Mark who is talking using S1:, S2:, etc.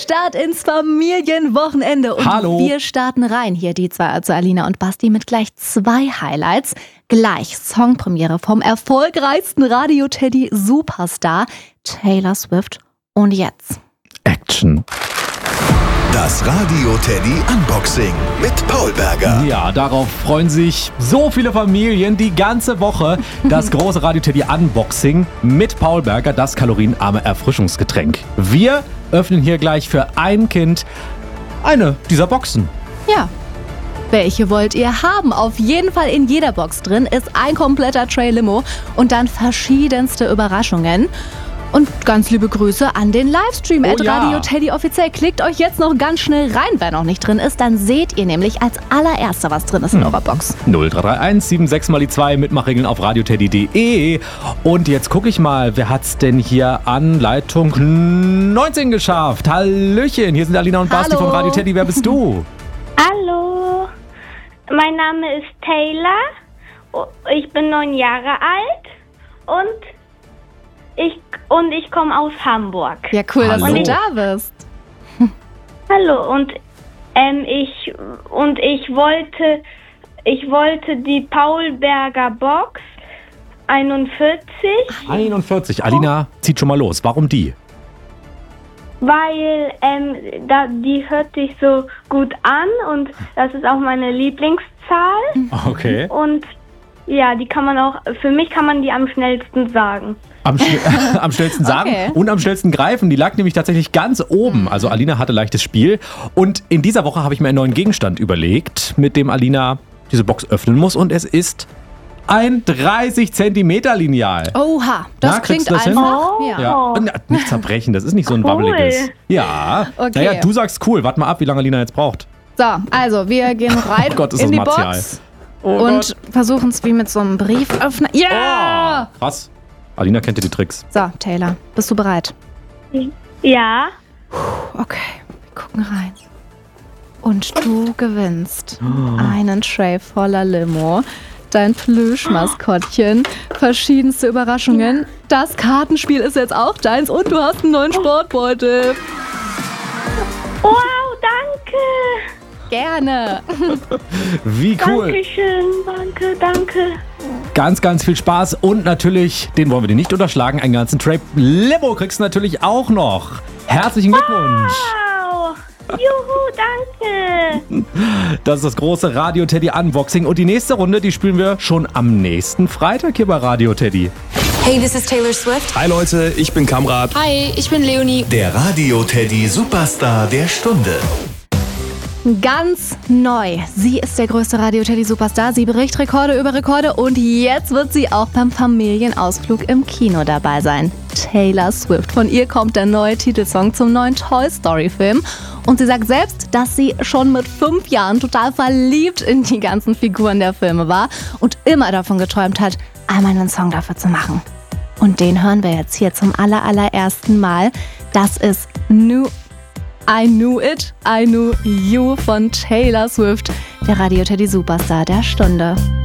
S1: Start ins Familienwochenende. Und
S2: Hallo.
S1: Wir starten rein. Hier die zwei, also Alina und Basti, mit gleich 2 Highlights. Gleich Songpremiere vom erfolgreichsten Radio-Teddy-Superstar Taylor Swift. Und jetzt
S2: Action.
S3: Das Radio-Teddy-Unboxing mit Paul Berger.
S2: Ja, darauf freuen sich so viele Familien die ganze Woche. Das große Radio-Teddy-Unboxing mit Paul Berger, das kalorienarme Erfrischungsgetränk. Wir öffnen hier gleich für ein Kind eine dieser Boxen.
S1: Ja. Welche wollt ihr haben? Auf jeden Fall in jeder Box drin ist ein kompletter Tray Limo und dann verschiedenste Überraschungen. Und ganz liebe Grüße an den Livestream @Radio Teddy offiziell. Klickt euch jetzt noch ganz schnell rein, wer noch nicht drin ist. Dann seht ihr nämlich als allererster, was drin ist in eurer Box.
S2: 0331 76 mal die 2 Mitmachregeln auf radioteddy.de. Und jetzt gucke ich mal, wer hat's denn hier an Leitung 19 geschafft? Hallöchen, hier sind Alina und Basti von Radio Teddy. Wer bist du?
S4: Hallo, mein Name ist Taylor, ich bin 9 Jahre alt und ich komme aus Hamburg.
S1: Ja, cool, dass
S2: Hallo.
S1: du da bist.
S4: Hallo, und ich wollte die Paul Berger Box 41,
S2: 41. Alina zieht schon mal los. Warum die?
S4: weil die hört sich so gut an und das ist auch meine Lieblingszahl.
S2: Okay.
S4: Und ja, für mich kann man die am schnellsten sagen.
S2: Am schnellsten sagen
S1: Okay.
S2: und am schnellsten greifen. Die lag nämlich tatsächlich ganz oben. Also Alina hatte leichtes Spiel. Und in dieser Woche habe ich mir einen neuen Gegenstand überlegt, mit dem Alina diese Box öffnen muss. Und es ist ein 30 Zentimeter Lineal.
S1: Oha, das
S2: Na, kriegst
S1: klingt
S2: du das hin?
S1: einfach.
S2: Ja. Und, nicht zerbrechen, das ist nicht so ein
S4: Cool.
S2: wabbeliges. Ja.
S1: Okay.
S2: Naja, du sagst cool. Warte mal ab, wie lange Alina jetzt braucht.
S1: So, also wir gehen rein
S2: Oh Gott, ist
S1: in
S2: das
S1: die
S2: martial.
S1: Box
S2: Oh
S1: und versuchen es wie mit so einem Brieföffner. Ja!
S2: Oh, krass. Alina kennt ja die Tricks.
S1: So, Taylor, bist du bereit?
S4: Ja,
S1: Okay, wir gucken rein. Und du gewinnst einen Tray voller Limo, dein Plüschmaskottchen, verschiedenste Überraschungen. Das Kartenspiel ist jetzt auch deins und du hast einen neuen Sportbeutel.
S4: wow, danke.
S1: Gerne.
S2: Wie cool.
S4: Dankeschön, danke.
S2: Ganz, ganz viel Spaß und natürlich, den wollen wir dir nicht unterschlagen, einen ganzen Tray Limo kriegst du natürlich auch noch. Herzlichen Glückwunsch.
S4: Wow, juhu, danke.
S2: Das ist das große Radio Teddy Unboxing und die nächste Runde, die spielen wir schon am nächsten Freitag hier bei Radio Teddy.
S5: Hey, this is Taylor Swift.
S3: Hi Leute, ich bin Kamrat.
S5: Hi, ich bin Leonie.
S3: Der Radio-Teddy-Superstar der Stunde.
S1: Ganz neu. Sie ist der größte Radio-Teddy-Superstar. Sie bricht Rekorde über Rekorde und jetzt wird sie auch beim Familienausflug im Kino dabei sein. Taylor Swift. Von ihr kommt der neue Titelsong zum neuen Toy Story-Film. Und sie sagt selbst, dass sie schon mit 5 Jahren total verliebt in die ganzen Figuren der Filme war und immer davon geträumt hat, einmal einen Song dafür zu machen. Und den hören wir jetzt hier zum allerersten Mal. Das ist I Knew It, I Knew You von Taylor Swift, der Radio Teddy Superstar der Stunde.